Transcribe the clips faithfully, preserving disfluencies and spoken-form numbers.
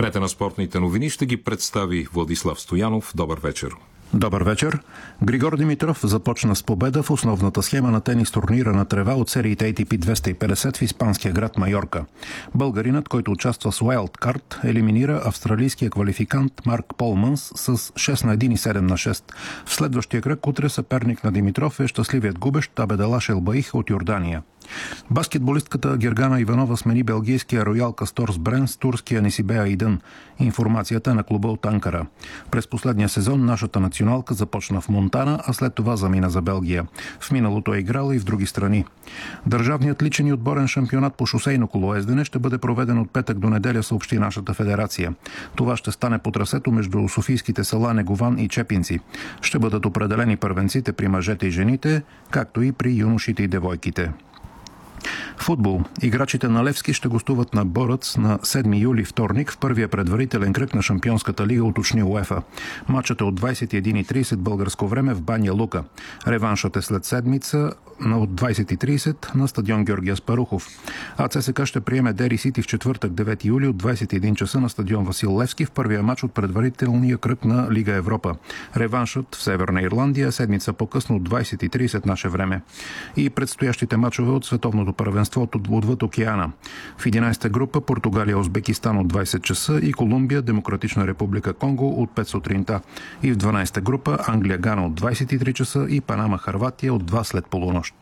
Ред на спортните новини ще ги представи Владислав Стоянов. Добър вечер. Добър вечер. Григор Димитров започна с победа в основната схема на тенис турнира на трева от сериите ей ти пи двеста и петдесет в испанския град Майорка. Българинът, който участва с Уайлд Карт, елиминира австралийския квалификант Марк Полманс с шест на едно и седем на шест. В следващия кръг утре съперник на Димитров е щастливият губещ Абеделаш Елбаих от Йордания. Баскетболистката Гергана Иванова смени белгийския Роял Касторс Брен с турския Несибея Идън. Информацията на клуба от Анкара. През последния сезон нашата националка започна в Монтана, а след това замина за Белгия. В миналото е играла и в други страни. Държавният личен и отборен шампионат по шосейно колоездене ще бъде проведен от петък до неделя, съобщи нашата федерация. Това ще стане по трасето между софийските села Негован и Чепинци. Ще бъдат определени първенците при мъжете и жените, както и при юношите и девойките. Футбол. Играчите на Левски ще гостуват на Борец на седми юли, вторник, в първия предварителен кръг на Шампионската лига, уточни УЕФА. Матчът е от двадесет и една и тридесет българско време в Баня Лука. Реваншът е след седмица от двадесет и тридесет на стадион Георги Аспарухов. А ЦСКА ще приеме Дери Сити в четвъртък, девети юли, от двадесет и един часа на стадион Васил Левски в първия матч от предварителния кръг на Лига Европа. Реваншът в Северна Ирландия седмица по-късно от двадесет и тридесет наше време. И предстоящите матчове от световното първенство отвъд океана. В единадесета група Португалия, Узбекистан от двадесет часа и Колумбия, Демократична република Конго от пет сутринта. И в дванадесета група Англия, Гана от двадесет и три часа и Панама, Хърватия от два след полунощ.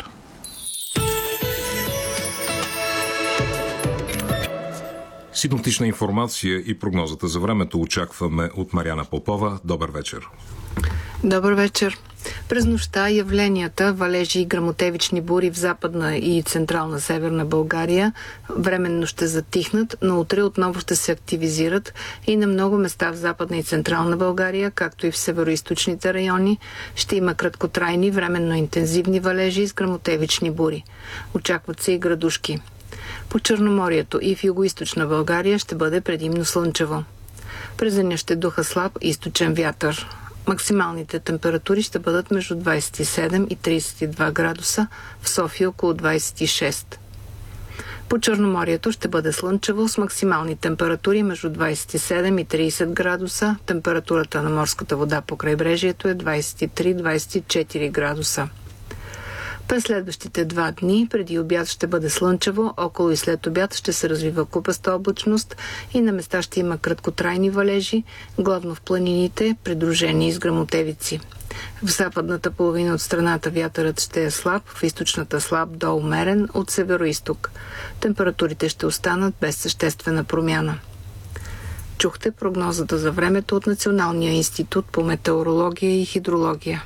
Синоптична информация и прогнозата за времето очакваме от Мариана Попова. Добър вечер. Добър вечер. През нощта явленията валежи и гръмотевични бури в западна и централна северна България временно ще затихнат, но утре отново ще се активизират и на много места в западна и централна България, както и в североизточните райони, ще има краткотрайни, временно интензивни валежи с гръмотевични бури. Очакват се и градушки. По Черноморието и в югоизточна България ще бъде предимно слънчево. През деня ще духа слаб източен вятър. Максималните температури ще бъдат между двадесет и седем и тридесет и два градуса, в София около двадесет и шест. По Черноморието ще бъде слънчево с максимални температури между двадесет и седем и тридесет градуса. Температурата на морската вода по крайбрежието е двадесет и три до двадесет и четири градуса. През следващите два дни преди обяд ще бъде слънчево, около и след обяд ще се развива купаста облачност и на места ще има краткотрайни валежи, главно в планините, придружени с гръмотевици. В западната половина от страната вятърът ще е слаб, в източната слаб до умерен, от североизток. Температурите ще останат без съществена промяна. Чухте прогнозата за времето от Националния институт по метеорология и хидрология.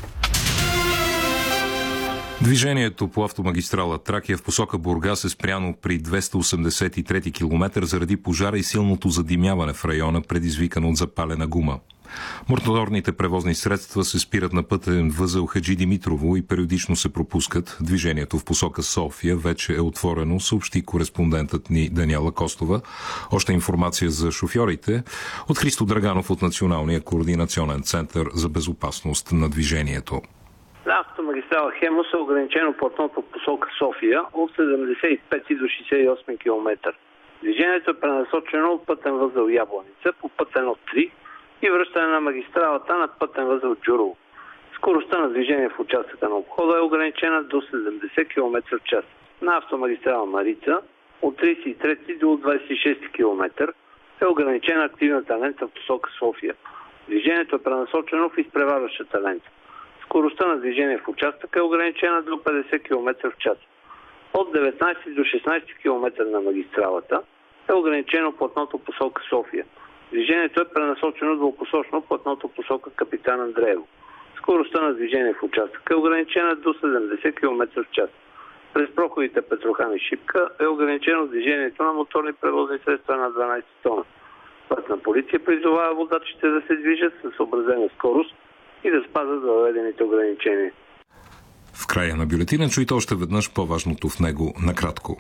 Движението по автомагистрала Тракия в посока Бургас е спряно при двеста осемдесет и трети километър заради пожара и силното задимяване в района, предизвикано от запалена гума. Моторните превозни средства се спират на пътен възел Хаджи Димитрово и периодично се пропускат. Движението в посока София вече е отворено, съобщи кореспондентът ни Даниела Костова. Още информация за шофьорите от Христо Драганов от Националния координационен център за безопасност на движението. На автомагистрала Хемус е ограничено платното в посока София от седемдесет и пети до шейсет и осми километър. Движението е пренасочено от пътен възел Ябланица по път едно три и връщане на магистралата на пътен възел Джурово. Скоростта на движение в участъка на обхода е ограничена до седемдесет километра в час. На автомагистрала Марица от тридесет и трети до двадесет и шести километър е ограничена активната лента в посока София. Движението е пренасочено в изпреварващата лента. Скоростта на движение в участъка е ограничена до петдесет километра в час. От деветнадесети до шестнадесети километър на магистралата е ограничено платното посока София. Движението е пренасочено двупосочно платното посока Капитан Андреево. Скоростта на движение в участъка е ограничена до седемдесет километра в час. През проходите Петрохан и Шипка е ограничено движението на моторни превозни средства на дванадесет тона. Пътна полиция призовава водачите да се движат със съобразена скорост и да спазват въведените ограничения. В края на бюлетина чуйте още веднъж по-важното в него накратко.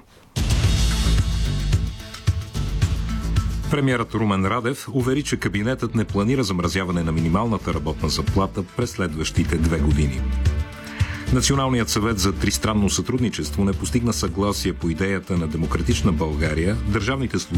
Премиерът Румен Радев увери, че кабинетът не планира замразяване на минималната работна заплата през следващите две години. Националният съвет за тристранно сътрудничество не постигна съгласие по идеята на Демократична България държавните служители